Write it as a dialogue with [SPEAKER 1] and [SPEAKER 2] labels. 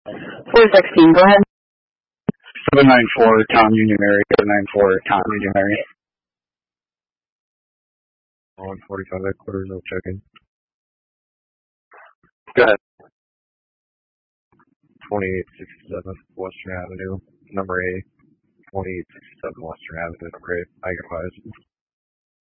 [SPEAKER 1] 416, go ahead.
[SPEAKER 2] 794 Tom Union Mary, 794 Tom Union Mary.
[SPEAKER 3] 145 headquarters, no check-in.
[SPEAKER 2] Go ahead.
[SPEAKER 3] 2867 Western Avenue, number A. 2867 Western Avenue, number A. I got